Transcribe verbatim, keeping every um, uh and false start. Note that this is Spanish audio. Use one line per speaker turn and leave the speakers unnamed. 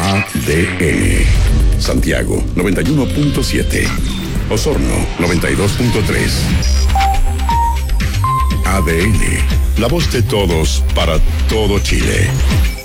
A D N. Santiago, noventa y uno punto siete. Osorno, noventa y dos punto tres. A D N, la voz de todos para todo Chile.